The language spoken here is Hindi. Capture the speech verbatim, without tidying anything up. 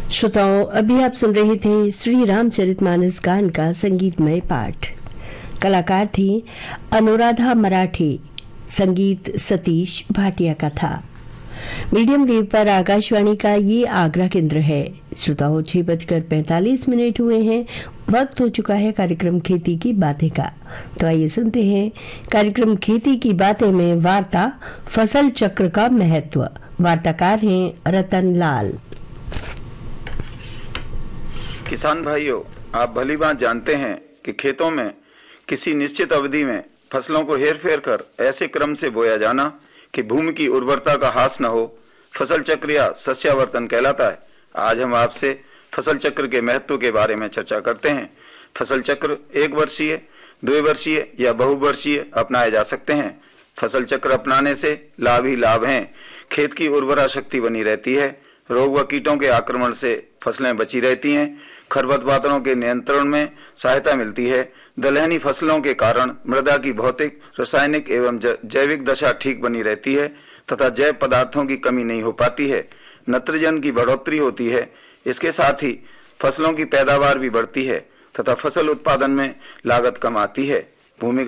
श्रोताओं, अभी आप सुन रहे थे श्री रामचरितमानस गान का संगीतमय पाठ। कलाकार थी अनुराधा मराठे, संगीत सतीश भाटिया का था। मीडियम वेव पर आकाशवाणी का ये आगरा केंद्र है। श्रोताओं, छह बजकर पैंतालीस मिनट हुए हैं। वक्त हो चुका है कार्यक्रम खेती की बातें का। तो आइए सुनते हैं कार्यक्रम खेती की बातें में वार्ता फसल चक्र का महत्व। वार्ताकार हैं रतन लाल। किसान भाइयों, आप भली बात जानते हैं कि खेतों में किसी निश्चित अवधि में फसलों को हेर फेर कर ऐसे क्रम से बोया जाना कि भूमि की उर्वरता का ह्रास न हो, फसल चक्र या सस्यावर्तन कहलाता है। आज हम आपसे फसल चक्र के महत्व के बारे में चर्चा करते हैं। फसल चक्र एक वर्षीय, द्विवर्षीय या बहुवर्षीय अपनाए जा सकते हैं। फसल चक्र अपनाने से लाभ ही लाभ हैं। खेत की उर्वरा शक्ति बनी रहती है, रोग व कीटों के आक्रमण से फसलें बची रहती हैं, खरपतवारों के नियंत्रण में सहायता मिलती है। दलहनी फसलों के कारण मृदा की भौतिक, रासायनिक एवं जैविक दशा ठीक बनी रहती है तथा जैव पदार्थों की कमी नहीं हो पाती है। नाइट्रोजन की बढ़ोतरी होती है। इसके साथ ही फसलों की पैदावार भी बढ़ती है तथा फसल उत्पादन में लागत कम आती है। भूमि